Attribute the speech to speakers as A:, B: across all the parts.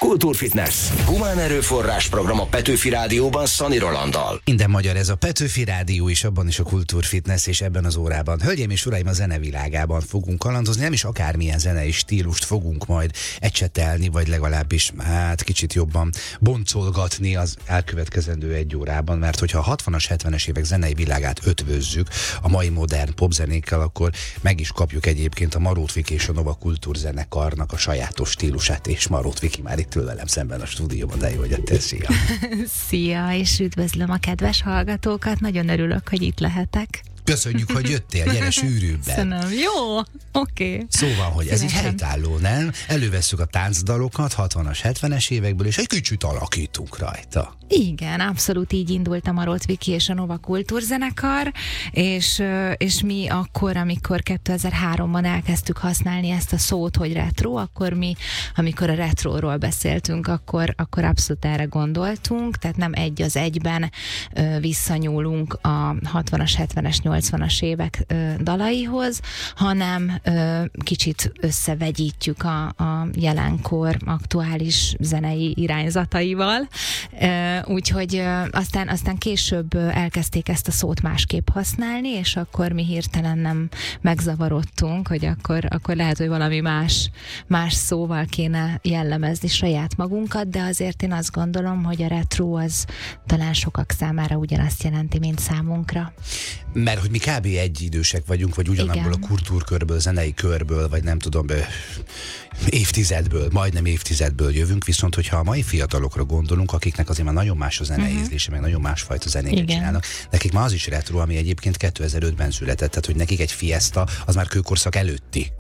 A: Kultúrfitness. Humán erőforrás program a Petőfi Rádióban Szani Rolanddal.
B: Minden magyar, ez a Petőfi Rádió is, abban is a Kultúrfitness, és ebben az órában. Hölgyeim és uraim, a zenevilágában fogunk kalandozni, nem is akármilyen zenei stílust fogunk majd ecsetelni, vagy legalábbis kicsit jobban boncolgatni az elkövetkezendő egy órában, mert hogyha a 60-as, 70-es évek zenei világát ötvözzük a mai modern popzenékkel, akkor meg is kapjuk egyébként a Marót Viki és a Nova Kultúrzenekarnak a sajátos stílusát, és Marót Viki már itt ül velem szemben a stúdióban, de jó, hogy jöttél, szia!
C: Szia, és üdvözlöm a kedves hallgatókat, nagyon örülök, hogy itt lehetek.
B: Köszönjük, hogy jöttél, gyere sűrűbben.
C: Köszönöm, jó, oké.
B: Szóval, hogy ez így helytálló, nem? Elővesszük a táncdalokat 60-as, 70-es évekből, és egy kicsit alakítunk rajta.
C: Igen, abszolút így indult a Marót Viki és a Nova Kultúrzenekar, és mi akkor, amikor 2003-ban elkezdtük használni ezt a szót, hogy retro, akkor mi, amikor a retroról beszéltünk, akkor abszolút erre gondoltunk, tehát nem egy az egyben visszanyúlunk a 60-as, 70-es, 80-as évek dalaihoz, hanem kicsit összevegyítjük a jelenkor aktuális zenei irányzataival. Úgyhogy aztán később elkezdték ezt a szót másképp használni, és akkor mi hirtelen nem megzavarodtunk, hogy akkor lehet, hogy valami más szóval kéne jellemezni saját magunkat, de azért én azt gondolom, hogy a retro az talán sokak számára ugyanazt jelenti, mint számunkra.
B: Mert hogy mi kb. Egyidősek vagyunk, vagy ugyanabból a kultúrkörből, zenei körből, vagy nem tudom, évtizedből, majdnem évtizedből jövünk, viszont hogyha a mai fiatalokra gondolunk, akiknek azért már nagyon más a zenei ízlése, meg nagyon másfajta zenéket csinálnak, nekik már az is retro, ami egyébként 2005-ben született, tehát hogy nekik egy Fiesta, az már kőkorszak előtti.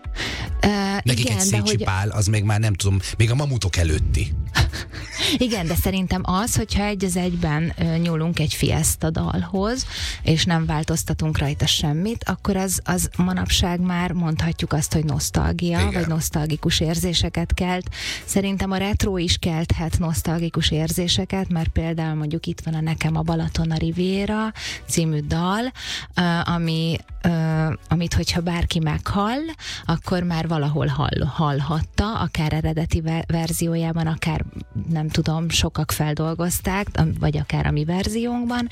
B: Nekik
C: igen,
B: egy Szécsi Pál, az még már nem tudom, még a mamutok előtti.
C: Igen, de szerintem az, hogyha egy az egyben nyúlunk egy Fiesta dalhoz, és nem változtatunk rajta semmit, akkor az manapság már mondhatjuk azt, hogy nosztalgia, igen, vagy nosztalgikus érzéseket kelt. Szerintem a retro is kelthet nosztalgikus érzéseket, mert például mondjuk itt van a Nekem a Balaton a Riviera című dal, amit hogyha bárki meghall, akkor már valahol hallhatta, akár eredeti verziójában, akár nem tudom, sokak feldolgozták, vagy akár a mi verziónkban,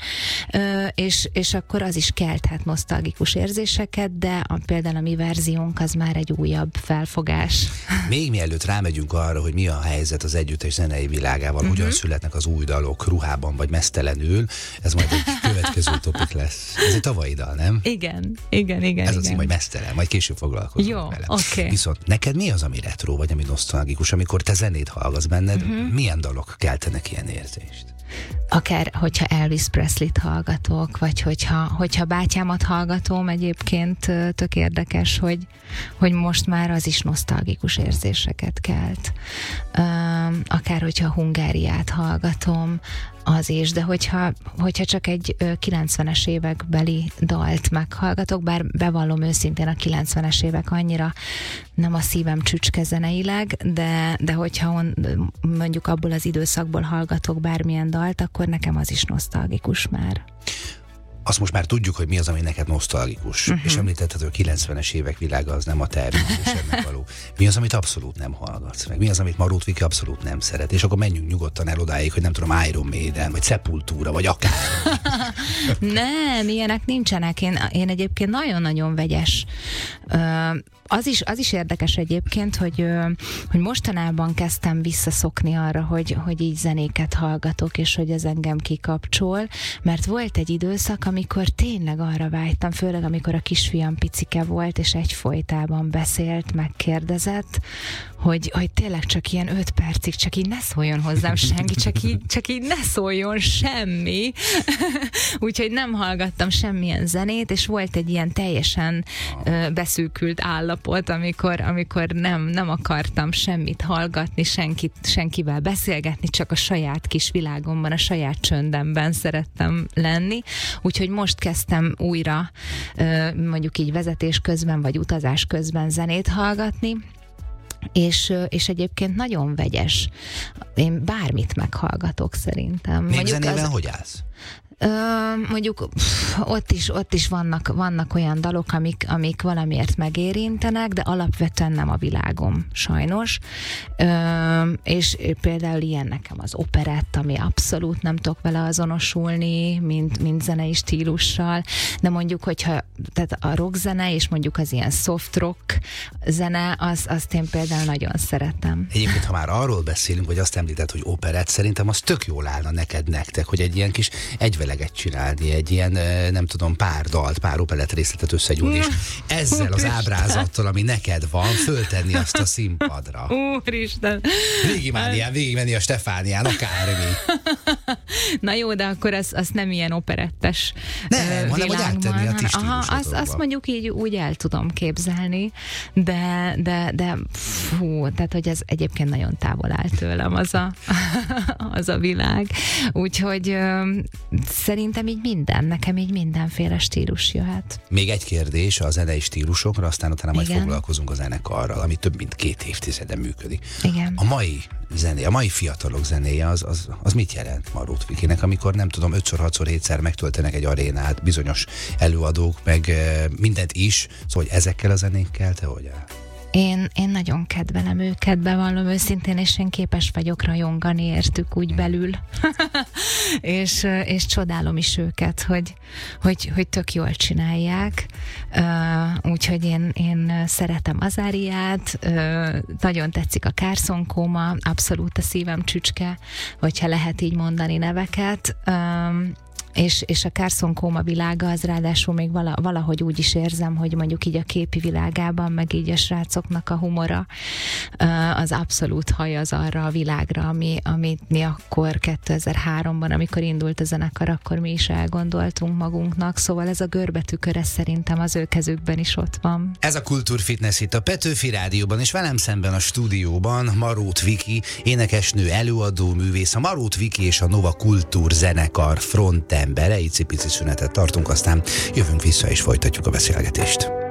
C: és akkor az is kelthet nosztalgikus érzéseket, de például a mi verziónk az már egy újabb felfogás.
B: Még mielőtt rámegyünk arra, hogy mi a helyzet az együttes zenei világával, hogyan születnek az új dalok ruhában vagy mesztelenül, ez majd egy következő topik lesz. Ez egy tavalyi dal, nem?
C: Igen.
B: Ez a cím, hogy mesztelen, majd később foglalkozunk vele.
C: Oké.
B: Viszont neked mi az, ami retro, vagy ami nosztalgikus, amikor te zenét hallgatsz benned, milyen dalok keltenek ilyen érzést?
C: Akár, hogyha Elvis Presley-t hallgatok, vagy hogyha bátyámat hallgatom, egyébként tök érdekes, hogy most már az is nosztalgikus érzéseket kelt. Akár, hogyha Hungáriát hallgatom, az is, de hogyha csak egy 90-es évekbeli dalt meghallgatok, bár bevallom őszintén, a 90-es évek annyira nem a szívem csücske zeneileg, de hogyha mondjuk abból az időszakból hallgatok bármilyen dalt, akkor nekem az is nosztalgikus már.
B: Azt most már tudjuk, hogy mi az, ami neked nosztalgikus. És említetted, hogy a 90-es évek világa az nem a te említésednek való. Mi az, amit abszolút nem hallgatsz meg? Mi az, amit Marót Viki abszolút nem szeret? És akkor menjünk nyugodtan el odáig, hogy nem tudom, Iron Maiden, vagy Sepultura, vagy akár.
C: Nem, ilyenek nincsenek. Én egyébként nagyon-nagyon vegyes. Az is érdekes egyébként, hogy mostanában kezdtem visszaszokni arra, hogy így zenéket hallgatok, és hogy ez engem kikapcsol, mert volt egy időszak, amikor tényleg arra vágytam, főleg amikor a kisfiam picike volt, és egyfolytában beszélt, megkérdezett, hogy tényleg csak ilyen 5 percig, csak így ne szóljon hozzám senki, csak így ne szóljon semmi. Úgyhogy nem hallgattam semmilyen zenét, és volt egy ilyen teljesen beszűkült állapot, amikor nem akartam semmit hallgatni, senkivel beszélgetni, csak a saját kis világomban, a saját csöndemben szerettem lenni. Úgyhogy most kezdtem újra mondjuk így vezetés közben, vagy utazás közben zenét hallgatni, és egyébként nagyon vegyes. Én bármit meghallgatok szerintem.
B: Még zenében hogy állsz?
C: Mondjuk ott is vannak olyan dalok, amik valamiért megérintenek, de alapvetően nem a világom, sajnos. És például ilyen nekem az operett, ami abszolút nem tudok vele azonosulni, mint zenei stílussal, de mondjuk, hogyha tehát a rockzene és mondjuk az ilyen soft rock zene, azt én például nagyon szeretem.
B: Egyébként, ha már arról beszélünk, hogy azt említett, hogy operett, szerintem az tök jól állna nektek, hogy egy ilyen kis egyveleget csinálni, egy ilyen, nem tudom, pár dalt, pár operett részletet összegyúrni, és ezzel az ábrázattal, ami neked van, föltenni azt a színpadra.
C: Úristen!
B: Végigmenni a Stefánián, akármi.
C: Na jó, de akkor az nem ilyen operettes
B: nem, hanem hogy áttenni a ti stílusotokba.
C: Azt mondjuk így úgy el tudom képzelni, de fú, tehát hogy ez egyébként nagyon távol áll tőlem az a világ. Úgyhogy szerintem nekem így mindenféle stílus jöhet.
B: Még egy kérdés a zenei stílusokra, aztán utána majd foglalkozunk a zenekarral, ami több mint 2 évtizede működik.
C: Igen.
B: A mai zené, a mai fiatalok zenéje az mit jelent Marót Vikinek, amikor nem tudom, 5-6-szor 7-szer megtöltenek egy arénát, bizonyos előadók, meg mindent is, szóval hogy ezekkel a zenékkel te hogy áll?
C: Én nagyon kedvelem őket, bevallom őszintén, és én képes vagyok rajongani értük úgy belül. és csodálom is őket, hogy tök jól csinálják. Úgyhogy én szeretem Azáriát, nagyon tetszik a Carson Coma, abszolút a szívem csücske, hogyha lehet így mondani neveket. És a Carson Coma világa az ráadásul még valahogy úgy is érzem, hogy mondjuk így a képi világában, meg így a srácoknak a humora az abszolút hajaz arra a világra, amit mi akkor 2003-ban, amikor indult a zenekar, akkor mi is elgondoltunk magunknak, szóval ez a görbetükör szerintem az ő kezükben is ott van.
B: Ez a Kultúrfitness itt a Petőfi Rádióban, és velem szemben a stúdióban Marót Viki, énekesnő, előadó, művész, a Marót Viki és a Nova Kultúr zenekar frontembere. Icipici szünetet tartunk, aztán jövünk vissza és folytatjuk a beszélgetést.